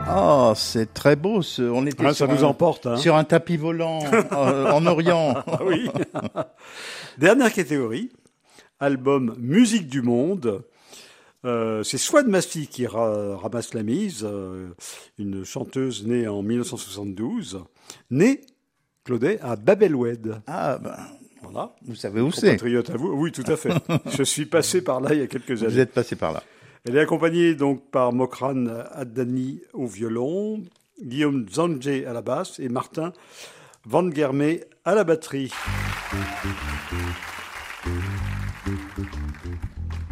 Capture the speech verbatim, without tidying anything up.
Ah, c'est très beau. Ce... On était ah, sur, ça nous un... emporte, hein. sur un tapis volant euh, en Orient. Ah oui. Dernière catégorie, album musique du monde. Euh, c'est Swad Masty qui ra- ramasse la mise, euh, une chanteuse née en mille neuf cent soixante-douze, née, Claudet, à Bab el-Oued. Ah, ben, Voilà. vous savez où c'est. Compatriote à vous. Oui, tout à fait. Je suis passé par là il y a quelques années. Vous êtes passé par là. Elle est accompagnée donc par Mokran Addani au violon, Guillaume Zanjé à la basse et Martin Van Germé à la batterie.